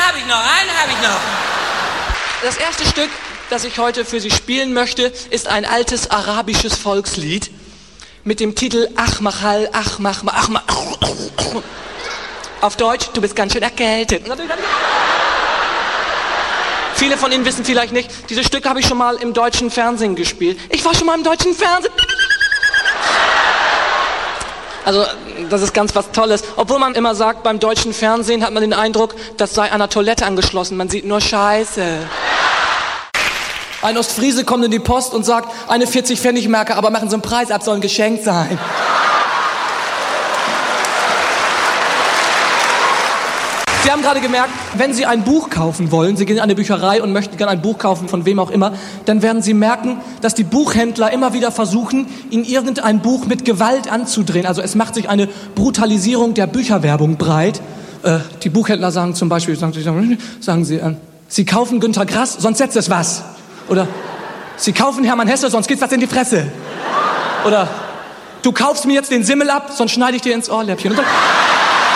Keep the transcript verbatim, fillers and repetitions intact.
habe ich noch, einen habe ich noch. Das erste Stück, das ich heute für Sie spielen möchte, ist ein altes arabisches Volkslied mit dem Titel Ach Machal, Ach Mach, Ach Mach. Auf Deutsch, du bist ganz schön erkältet. Viele von Ihnen wissen vielleicht nicht, dieses Stück habe ich schon mal im deutschen Fernsehen gespielt. Ich war schon mal im deutschen Fernsehen. Also, das ist ganz was Tolles. Obwohl man immer sagt, beim deutschen Fernsehen hat man den Eindruck, das sei an der Toilette angeschlossen. Man sieht nur Scheiße. Ein Ostfriese kommt in die Post und sagt, eine vierzig Pfennig Marke, aber machen Sie einen Preis ab, soll ein Geschenk sein. Sie haben gerade gemerkt, wenn Sie ein Buch kaufen wollen, Sie gehen in eine Bücherei und möchten gerne ein Buch kaufen, von wem auch immer, dann werden Sie merken, dass die Buchhändler immer wieder versuchen, Ihnen irgendein Buch mit Gewalt anzudrehen. Also es macht sich eine Brutalisierung der Bücherwerbung breit. Äh, die Buchhändler sagen zum Beispiel, sagen Sie, sagen Sie, äh, Sie kaufen Günter Grass, sonst setzt es was. Oder Sie kaufen Hermann Hesse, sonst geht's was in die Fresse. Oder du kaufst mir jetzt den Simmel ab, sonst schneide ich dir ins Ohrläppchen. Und dann